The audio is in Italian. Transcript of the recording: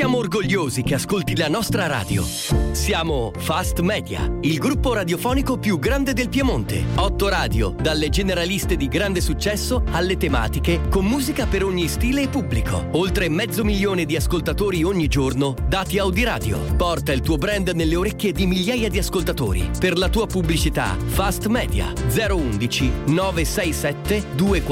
Siamo orgogliosi che ascolti la nostra radio. Siamo Fast Media, il gruppo radiofonico più grande del Piemonte. 8 radio, dalle generaliste di grande successo alle tematiche, con musica per ogni stile e pubblico. Oltre 500.000 di ascoltatori ogni giorno, dati Audiradio. Porta il tuo brand nelle orecchie di migliaia di ascoltatori. Per la tua pubblicità, Fast Media 011 967 24